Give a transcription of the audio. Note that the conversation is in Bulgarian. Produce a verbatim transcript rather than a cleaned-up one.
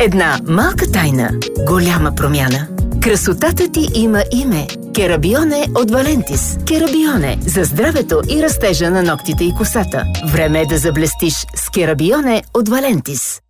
Една малка тайна, голяма промяна. Красотата ти има име. Керабионе от Валентис. Керабионе за здравето и растежа на ногтите и косата. Време е да заблестиш с Керабионе от Валентис.